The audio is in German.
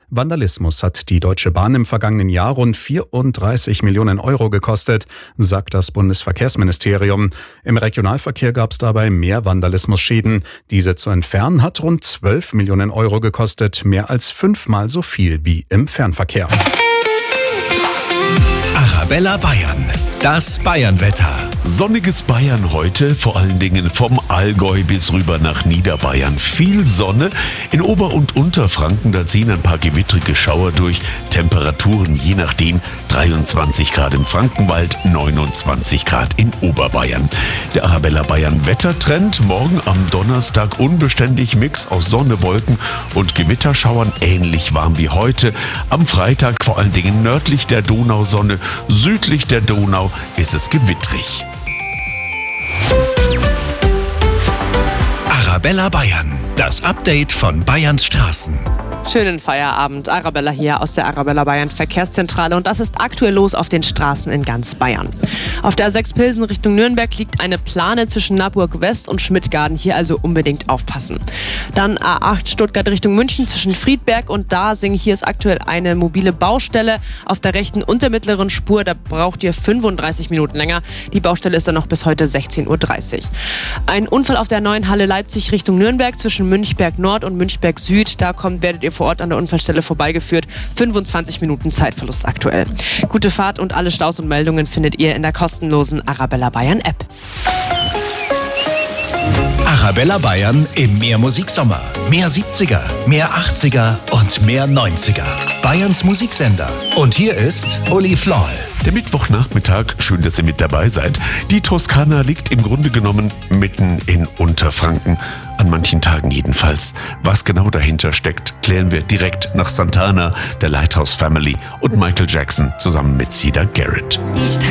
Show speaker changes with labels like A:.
A: Vandalismus hat die Deutsche Bahn im vergangenen Jahr rund 34 Millionen Euro gekostet, sagt das Bundesverkehrsministerium. Im Regionalverkehr gab es dabei mehr Vandalismusschäden. Diese zu entfernen hat rund 12 Millionen Euro gekostet, mehr als 5-mal so viel wie im Fernverkehr.
B: Arabella Bayern, das Bayernwetter.
C: Sonniges Bayern heute, vor allen Dingen vom Allgäu bis rüber nach Niederbayern. Viel Sonne. In Ober- und Unterfranken, da ziehen ein paar gewittrige Schauer durch. Temperaturen je nachdem 23 Grad im Frankenwald, 29 Grad in Oberbayern. Der Arabella Bayern Wettertrend. Morgen am Donnerstag unbeständig Mix aus Sonne, Wolken und Gewitterschauern. Ähnlich warm wie heute. Am Freitag vor allen Dingen nördlich der Donausonne. Südlich der Donau ist es gewittrig.
B: Arabella Bayern, das Update von Bayerns Straßen.
D: Schönen Feierabend, Arabella hier aus der Arabella Bayern Verkehrszentrale und das ist aktuell los auf den Straßen in ganz Bayern. Auf der A6 Pilsen Richtung Nürnberg liegt eine Plane zwischen Naburg West und Schmidtgarden, hier also unbedingt aufpassen. Dann A8 Stuttgart Richtung München zwischen Friedberg und Dasing, hier ist aktuell eine mobile Baustelle auf der rechten und der mittleren Spur, da braucht ihr 35 Minuten länger. Die Baustelle ist dann noch bis heute 16:30 Uhr. Ein Unfall auf der neuen Halle Leipzig Richtung Nürnberg zwischen Münchberg Nord und Münchberg Süd, werdet ihr vor Ort an der Unfallstelle vorbeigeführt. 25 Minuten Zeitverlust aktuell. Gute Fahrt und alle Staus und Meldungen findet ihr in der kostenlosen Arabella Bayern App.
B: Arabella Bayern im Mehr-Musik-Sommer. Mehr 70er, mehr 80er und mehr 90er. Bayerns Musiksender. Und hier ist Uli Floll.
C: Der Mittwochnachmittag, schön, dass ihr mit dabei seid. Die Toskana liegt im Grunde genommen mitten in Unterfranken. An manchen Tagen jedenfalls. Was genau dahinter steckt, klären wir direkt nach Santana, der Lighthouse Family und Michael Jackson zusammen mit Cedar Garrett.